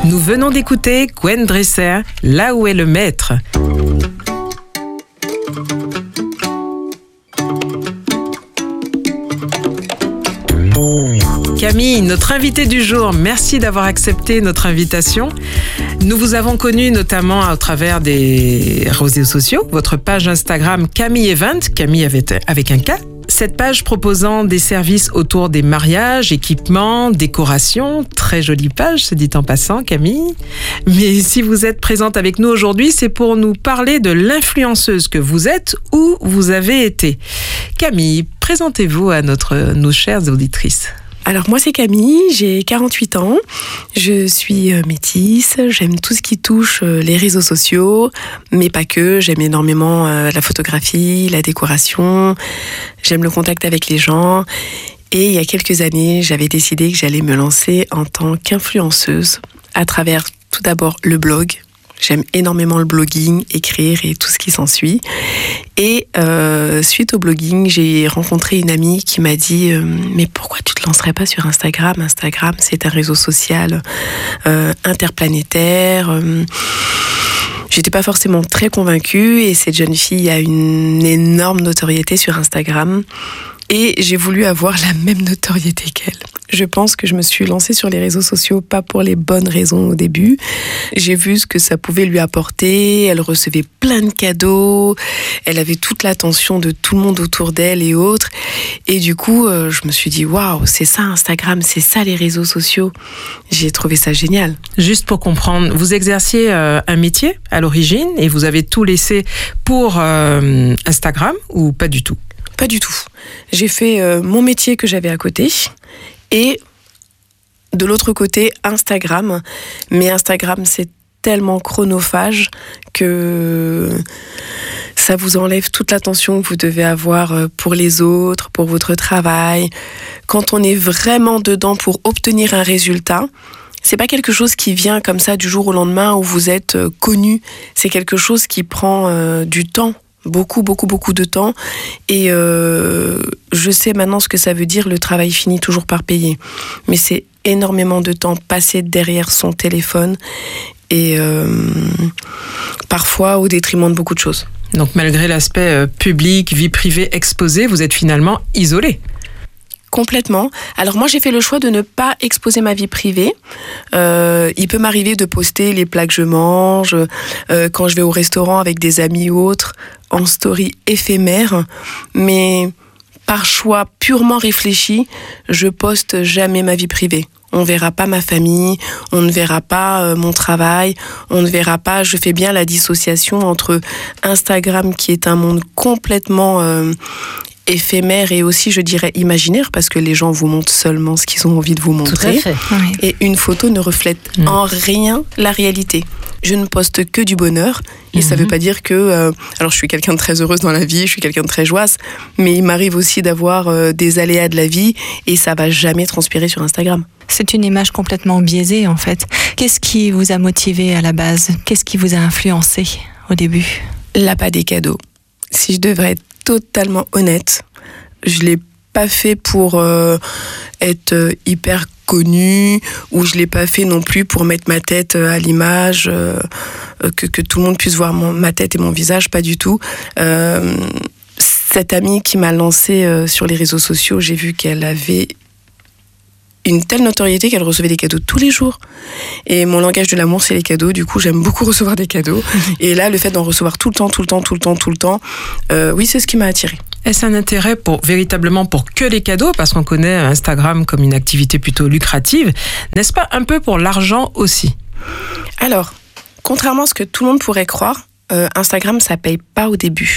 Nous venons d'écouter Gwen Dresser, Là où est le maître. Camille, notre invitée du jour, merci d'avoir accepté notre invitation. Nous vous avons connu notamment à travers des réseaux sociaux, votre page Instagram Camille Event, Camille avec un K. Cette page proposant des services autour des mariages, équipements, décorations, très jolie page, se dit en passant, Camille. Mais si vous êtes présente avec nous aujourd'hui, c'est pour nous parler de l'influenceuse que vous êtes ou vous avez été. Camille, présentez-vous à nos chères auditrices. Alors moi c'est Camille, j'ai 48 ans, je suis métisse, j'aime tout ce qui touche les réseaux sociaux, mais pas que, j'aime énormément la photographie, la décoration, j'aime le contact avec les gens et il y a quelques années j'avais décidé que j'allais me lancer en tant qu'influenceuse à travers tout d'abord le blog. J'aime énormément le blogging, écrire et tout ce qui s'ensuit. Et suite au blogging, j'ai rencontré une amie qui m'a dit « Mais pourquoi tu te lancerais pas sur Instagram ? Instagram, c'est un réseau social interplanétaire. » J'étais pas forcément très convaincue et cette jeune fille a une énorme notoriété sur Instagram. Et j'ai voulu avoir la même notoriété qu'elle. Je pense que je me suis lancée sur les réseaux sociaux pas pour les bonnes raisons au début. J'ai vu ce que ça pouvait lui apporter. Elle recevait plein de cadeaux. Elle avait toute l'attention de tout le monde autour d'elle et autres. Et du coup, je me suis dit, waouh, c'est ça Instagram, c'est ça les réseaux sociaux. J'ai trouvé ça génial. Juste pour comprendre, vous exerciez un métier à l'origine et vous avez tout laissé pour Instagram ou pas du tout ? Pas du tout. J'ai fait mon métier que j'avais à côté et de l'autre côté Instagram. Mais Instagram, c'est tellement chronophage que ça vous enlève toute l'attention que vous devez avoir pour les autres, pour votre travail. Quand on est vraiment dedans pour obtenir un résultat, c'est pas quelque chose qui vient comme ça du jour au lendemain où vous êtes connu. C'est quelque chose qui prend du temps. Beaucoup de temps et je sais maintenant ce que ça veut dire, le travail finit toujours par payer, mais c'est énormément de temps passé derrière son téléphone et parfois au détriment de beaucoup de choses. Donc malgré l'aspect public, vie privée exposée, vous êtes finalement isolée. Complètement. Alors moi j'ai fait le choix de ne pas exposer ma vie privée. Il peut m'arriver de poster les plats que je mange, quand je vais au restaurant avec des amis ou autres, en story éphémère, mais par choix purement réfléchi, je poste jamais ma vie privée. On verra pas ma famille, on ne verra pas mon travail, on ne verra pas, je fais bien la dissociation entre Instagram qui est un monde complètement éphémère et aussi, je dirais, imaginaire, parce que les gens vous montrent seulement ce qu'ils ont envie de vous montrer. Tout à fait. Oui. Et une photo ne reflète en rien la réalité. Je ne poste que du bonheur, et ça ne veut pas dire que... alors, je suis quelqu'un de très heureuse dans la vie, je suis quelqu'un de très joyeuse, mais il m'arrive aussi d'avoir des aléas de la vie, et ça ne va jamais transpirer sur Instagram. C'est une image complètement biaisée, en fait. Qu'est-ce qui vous a motivé à la base ? Qu'est-ce qui vous a influencé au début ? L'appât des cadeaux. Si je devrais être totalement honnête, je l'ai pas fait pour être hyper connue ou je l'ai pas fait non plus pour mettre ma tête à l'image, que tout le monde puisse voir ma tête et mon visage, pas du tout. Cette amie qui m'a lancée sur les réseaux sociaux, j'ai vu qu'elle avait une telle notoriété qu'elle recevait des cadeaux tous les jours. Et mon langage de l'amour, c'est les cadeaux. Du coup, j'aime beaucoup recevoir des cadeaux. Et là, le fait d'en recevoir tout le temps, oui, c'est ce qui m'a attirée. Est-ce un intérêt véritablement pour que les cadeaux, parce qu'on connaît Instagram comme une activité plutôt lucrative, n'est-ce pas un peu pour l'argent aussi ? Alors, contrairement à ce que tout le monde pourrait croire, Instagram, ça paye pas au début.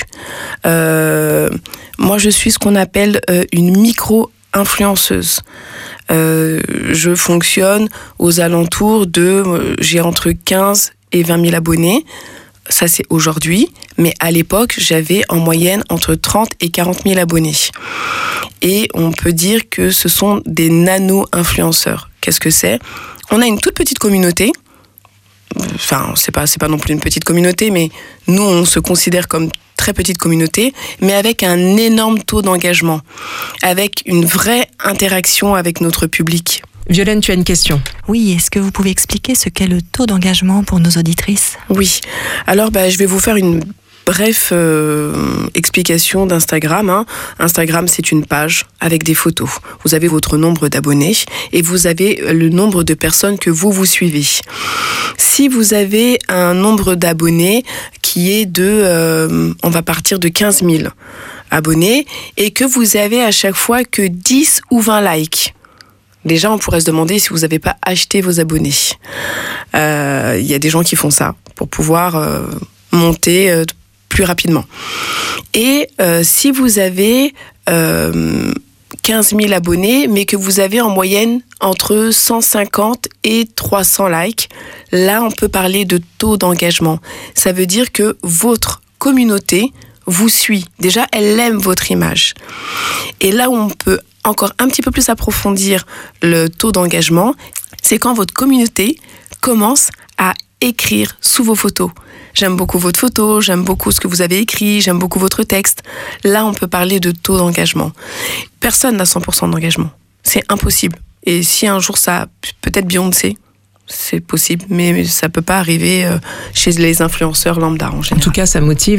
Moi, je suis ce qu'on appelle une micro-influenceuse. Je fonctionne aux alentours de... j'ai entre 15 et 20 000 abonnés. Ça, c'est aujourd'hui. Mais à l'époque, j'avais en moyenne entre 30 et 40 000 abonnés. Et on peut dire que ce sont des nano-influenceurs. Qu'est-ce que c'est ? On a une toute petite communauté. Enfin, c'est pas non plus une petite communauté, mais nous, on se considère comme très petite communauté, mais avec un énorme taux d'engagement, avec une vraie interaction avec notre public. Violaine, tu as une question? Oui, est-ce que vous pouvez expliquer ce qu'est le taux d'engagement pour nos auditrices? Oui. Alors, je vais vous faire une bref explication d'Instagram. Instagram, c'est une page avec des photos. Vous avez votre nombre d'abonnés et vous avez le nombre de personnes que vous suivez. Si vous avez un nombre d'abonnés qui est on va partir de 15 000 abonnés et que vous avez à chaque fois que 10 ou 20 likes, déjà, on pourrait se demander si vous n'avez pas acheté vos abonnés. Il y a des gens qui font ça pour pouvoir monter plus rapidement. Et si vous avez 15 000 abonnés, mais que vous avez en moyenne entre 150 et 300 likes, là, on peut parler de taux d'engagement. Ça veut dire que votre communauté vous suit. Déjà, elle aime votre image. Et là où on peut encore un petit peu plus approfondir le taux d'engagement, c'est quand votre communauté commence à écrire sous vos photos. J'aime beaucoup votre photo, j'aime beaucoup ce que vous avez écrit, j'aime beaucoup votre texte. Là, on peut parler de taux d'engagement. Personne n'a 100% d'engagement. C'est impossible. Et si un jour ça, peut-être Beyoncé, c'est possible, mais ça peut pas arriver chez les influenceurs lambda en général. En tout cas, ça motive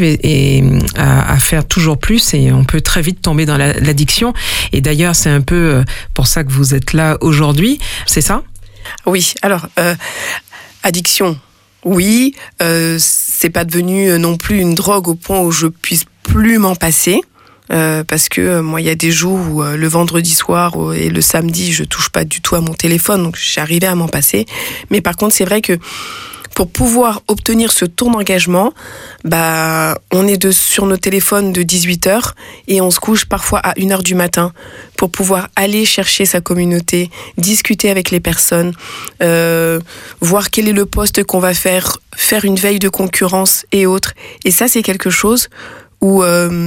à faire toujours plus et on peut très vite tomber dans l'addiction. Et d'ailleurs, c'est un peu pour ça que vous êtes là aujourd'hui, c'est ça? Oui, alors, addiction, oui, c'est pas devenu non plus une drogue au point où je puisse plus m'en passer. Parce que moi, il y a des jours où le vendredi soir et le samedi, je touche pas du tout à mon téléphone, donc j'arrivais à m'en passer. Mais par contre, c'est vrai que pour pouvoir obtenir ce taux d'engagement, on est sur nos téléphones de 18h et on se couche parfois à 1h du matin pour pouvoir aller chercher sa communauté, discuter avec les personnes, voir quel est le poste qu'on va faire une veille de concurrence et autres. Et ça, c'est quelque chose où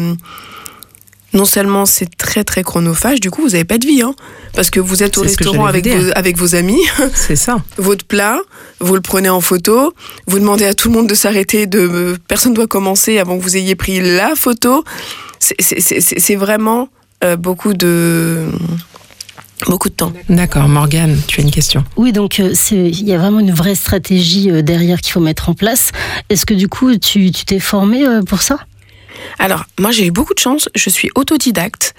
non seulement c'est très très chronophage, du coup vous n'avez pas de vie, parce que vous êtes au restaurant avec vos amis. C'est ça. Votre plat, vous le prenez en photo, vous demandez à tout le monde de s'arrêter, personne ne doit commencer avant que vous ayez pris la photo. C'est vraiment beaucoup de temps. D'accord, Morgane, tu as une question? Oui, donc il y a vraiment une vraie stratégie derrière qu'il faut mettre en place. Est-ce que du coup tu t'es formée pour ça? Alors, moi, j'ai eu beaucoup de chance. Je suis autodidacte.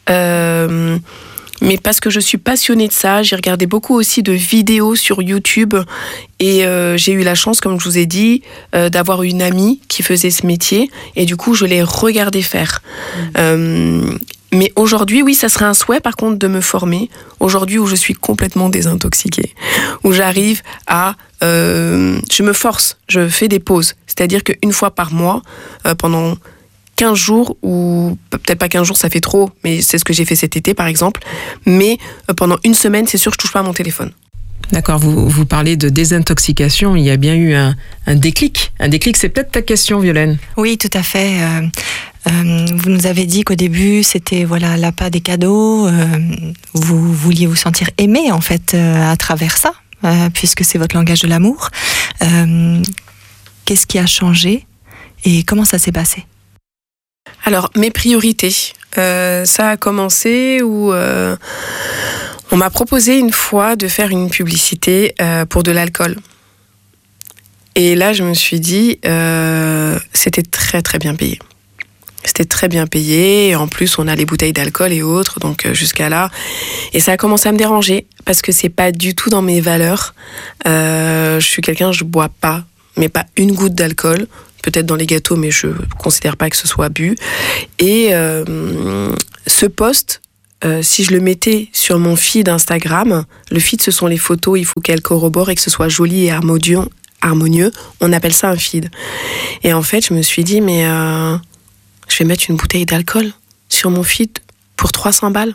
Mais parce que je suis passionnée de ça, j'ai regardé beaucoup aussi de vidéos sur YouTube. Et j'ai eu la chance, comme je vous ai dit, d'avoir une amie qui faisait ce métier. Et du coup, je l'ai regardé faire. Mais aujourd'hui, oui, ça serait un souhait, par contre, de me former. Aujourd'hui, où je suis complètement désintoxiquée. Où j'arrive à... je me force, je fais des pauses. C'est-à-dire qu'une fois par mois, pendant 15 jours, ou peut-être pas 15 jours, ça fait trop, mais c'est ce que j'ai fait cet été, par exemple. Mais pendant une semaine, c'est sûr que je touche pas à mon téléphone. D'accord, vous parlez de désintoxication, il y a bien eu un déclic. Un déclic, c'est peut-être ta question, Violaine. Oui, tout à fait. Vous nous avez dit qu'au début, c'était l'appât des cadeaux. Vous vouliez vous sentir aimé, en fait, à travers ça, puisque c'est votre langage de l'amour. Qu'est-ce qui a changé et comment ça s'est passé? Alors, mes priorités. Ça a commencé où on m'a proposé une fois de faire une publicité pour de l'alcool. Et là, je me suis dit, c'était très très bien payé. C'était très bien payé. Et en plus, on a les bouteilles d'alcool et autres, donc jusqu'à là. Et ça a commencé à me déranger parce que c'est pas du tout dans mes valeurs. Je suis quelqu'un, je bois pas, mais pas une goutte d'alcool. Peut-être dans les gâteaux, mais je considère pas que ce soit bu. Et ce post, si je le mettais sur mon feed Instagram, le feed, ce sont les photos, il faut qu'elles corroborent et que ce soit joli et harmonieux. On appelle ça un feed. Et en fait, je me suis dit, mais je vais mettre une bouteille d'alcool sur mon feed pour 300 balles.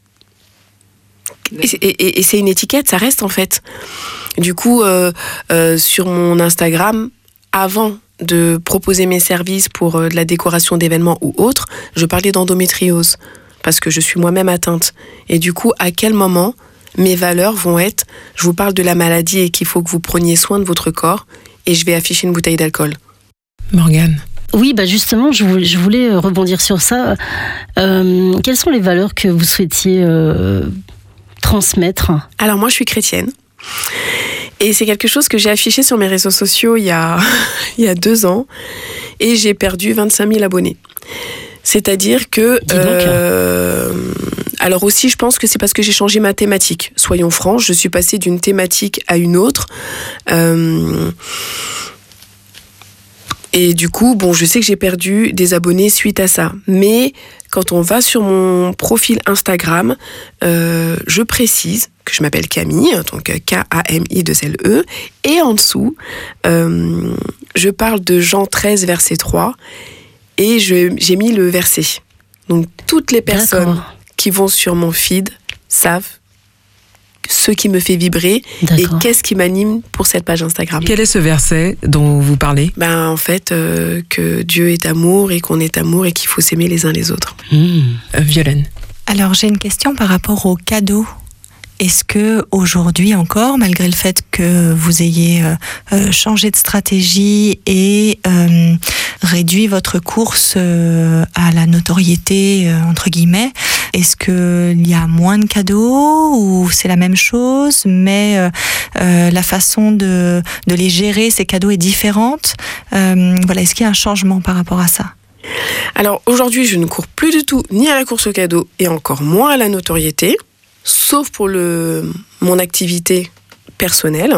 Et c'est une étiquette, ça reste en fait. Du coup, sur mon Instagram, avant de proposer mes services pour de la décoration d'événements ou autre, je parlais d'endométriose parce que je suis moi-même atteinte. Et du coup, à quel moment mes valeurs vont être, je vous parle de la maladie et qu'il faut que vous preniez soin de votre corps et je vais afficher une bouteille d'alcool. Morgane. Oui, justement, je voulais rebondir sur ça. Quelles sont les valeurs que vous souhaitiez transmettre? Alors moi, je suis chrétienne. Et c'est quelque chose que j'ai affiché sur mes réseaux sociaux il y a 2 ans. Et j'ai perdu 25 000 abonnés. C'est-à-dire que... alors aussi, je pense que c'est parce que j'ai changé ma thématique. Soyons francs, je suis passée d'une thématique à une autre. Et du coup, je sais que j'ai perdu des abonnés suite à ça. Mais quand on va sur mon profil Instagram, je précise que je m'appelle Camille, donc K-A-M-I-2-L-E. Et en dessous, je parle de Jean 13, verset 3. Et j'ai mis le verset. Donc, toutes les personnes qui vont sur mon feed savent ce qui me fait vibrer et qu'est-ce qui m'anime pour cette page Instagram. Quel est ce verset dont vous parlez ? En fait, que Dieu est amour et qu'on est amour et qu'il faut s'aimer les uns les autres. Violaine. Alors, j'ai une question par rapport aux cadeaux. Est-ce que aujourd'hui encore, malgré le fait que vous ayez changé de stratégie et réduit votre course à la notoriété, entre guillemets, est-ce qu'il y a moins de cadeaux ou c'est la même chose, mais la façon de les gérer, ces cadeaux, est différente? Est-ce qu'il y a un changement par rapport à ça? Alors aujourd'hui, je ne cours plus du tout ni à la course aux cadeaux et encore moins à la notoriété. Sauf pour mon activité personnelle.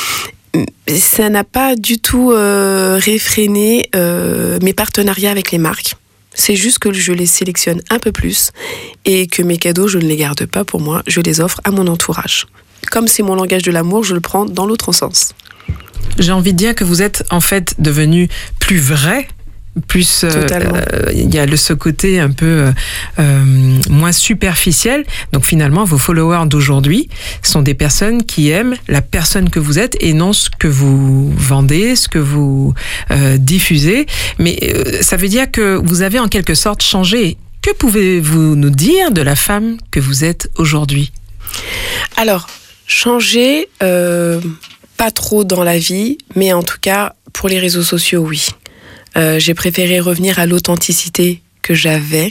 Ça n'a pas du tout réfréné mes partenariats avec les marques. C'est juste que je les sélectionne un peu plus et que mes cadeaux, je ne les garde pas pour moi, je les offre à mon entourage. Comme c'est mon langage de l'amour, je le prends dans l'autre sens. J'ai envie de dire que vous êtes en fait devenu plus vrai. Plus il y a ce côté un peu moins superficiel. Donc finalement, vos followers d'aujourd'hui sont des personnes qui aiment la personne que vous êtes et non ce que vous vendez, ce que vous diffusez. Mais ça veut dire que vous avez en quelque sorte changé. Que pouvez-vous nous dire de la femme que vous êtes aujourd'hui ? Alors, changer, pas trop dans la vie, mais en tout cas, pour les réseaux sociaux, oui. J'ai préféré revenir à l'authenticité que j'avais.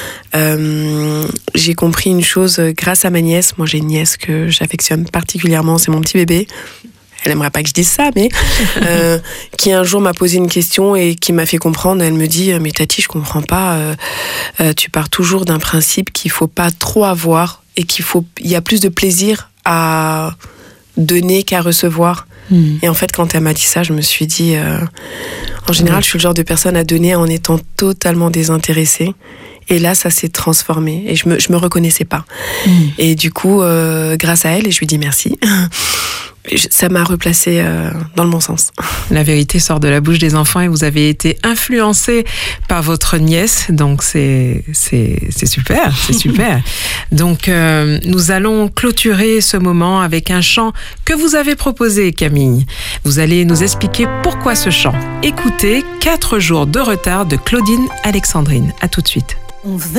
J'ai compris une chose grâce à ma nièce. Moi, j'ai une nièce que j'affectionne particulièrement, c'est mon petit bébé. Elle aimerait pas que je dise ça, mais qui un jour m'a posé une question et qui m'a fait comprendre. Elle me dit « Mais Tati, je comprends pas. Tu pars toujours d'un principe qu'il faut pas trop avoir et il y a plus de plaisir à donner qu'à recevoir. » Et en fait, quand elle m'a dit ça, je me suis dit... en général, je suis le genre de personne à donner en étant totalement désintéressée. Et là, ça s'est transformé. Et je me reconnaissais pas. Et du coup, grâce à elle, et je lui dis merci, ça m'a replacée dans le bon sens. La vérité sort de la bouche des enfants et vous avez été influencée par votre nièce. Donc, c'est super, c'est super. Donc, nous allons clôturer ce moment avec un chant que vous avez proposé, Camille. Vous allez nous expliquer pourquoi ce chant. Écoutez 4 jours de retard de Claudine Alexandrine. À tout de suite.